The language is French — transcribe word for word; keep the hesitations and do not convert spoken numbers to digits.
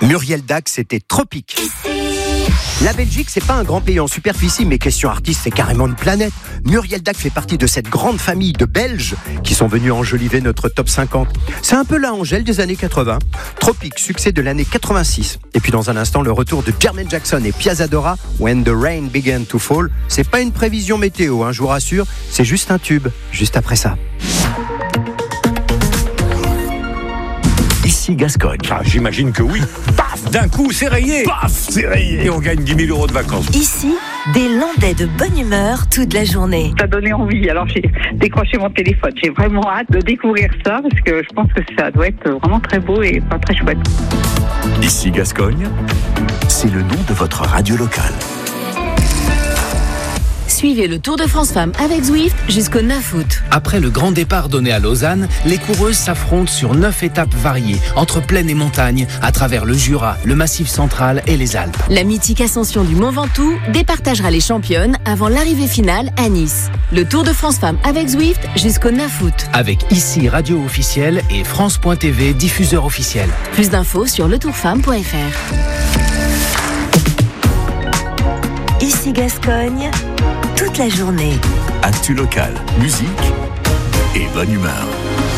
Muriel Dac, c'était Tropique. La Belgique, c'est pas un grand pays en superficie, mais question artiste, c'est carrément une planète. Muriel Dac fait partie de cette grande famille de Belges qui sont venus enjoliver notre top cinquante. C'est un peu la Angèle des années quatre-vingts. Tropique, succès de l'année quatre-vingt-six. Et puis dans un instant, le retour de Jermaine Jackson et Piazzadora, When the Rain Began to Fall. C'est pas une prévision météo, hein, je vous rassure, c'est juste un tube, juste après ça. Ici Gascogne. Ah, j'imagine que oui. Paf, d'un coup, c'est rayé. Paf, c'est rayé. Et on gagne dix mille euros de vacances. Ici, des Landais de bonne humeur toute la journée. Ça donnait envie. Alors j'ai décroché mon téléphone. J'ai vraiment hâte de découvrir ça parce que je pense que ça doit être vraiment très beau et pas très chouette. Ici Gascogne, c'est le nom de votre radio locale. Suivez le Tour de France Femmes avec Zwift jusqu'au neuf août. Après le grand départ donné à Lausanne, les coureuses s'affrontent sur neuf étapes variées, entre plaine et montagne, à travers le Jura, le Massif central et les Alpes. La mythique ascension du Mont Ventoux départagera les championnes avant l'arrivée finale à Nice. Le Tour de France Femmes avec Zwift jusqu'au neuf août. Avec Ici Radio officiel et France point T V diffuseur officiel. Plus d'infos sur le tour femme point f r. Ici Gascogne, toute la journée. Actu locale, musique et bonne humeur.